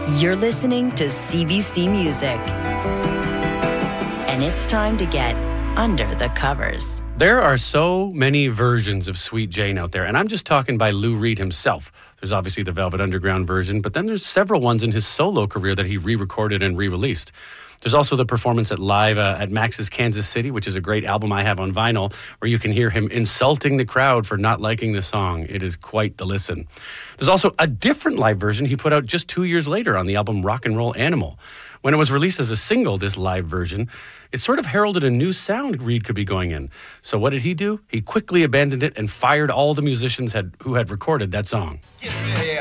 You're listening to CBC Music. And it's time to get under the covers. There are so many versions of Sweet Jane out there, and I'm just talking by Lou Reed himself. There's obviously the Velvet Underground version, but then there's several ones in his solo career that he re-recorded and re-released. There's also the performance at live at Max's Kansas City, which is a great album I have on vinyl, where you can hear him insulting the crowd for not liking the song. It is quite the listen. There's also a different live version he put out just 2 years later on the album Rock and Roll Animal. When it was released as a single, this live version, it sort of heralded a new sound Reed could be going in. So what did he do? He quickly abandoned it and fired all the musicians who had recorded that song. Get ready,